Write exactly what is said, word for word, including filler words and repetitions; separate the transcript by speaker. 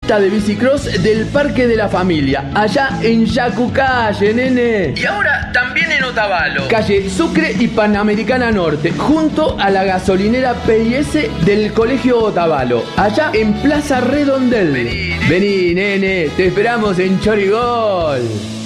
Speaker 1: pista de bicicross del Parque de la Familia, allá en Yacucalle, nene. Y ahora también en Otavalo, calle Sucre y Panamericana Norte, junto a la gasolinera P I S del Colegio Otavalo, allá en Plaza Redondel. Vení, Vení, nene, te esperamos en Chorigol.